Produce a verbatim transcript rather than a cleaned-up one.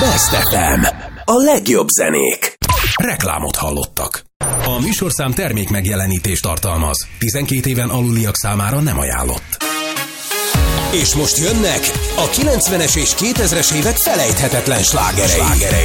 Best ef em. A legjobb zenék. Reklámot hallottak. A műsorszám termék megjelenítést tartalmaz. tizenkét éven aluliak számára nem ajánlott. És most jönnek a kilencvenes és kétezres évek felejthetetlen slágerei.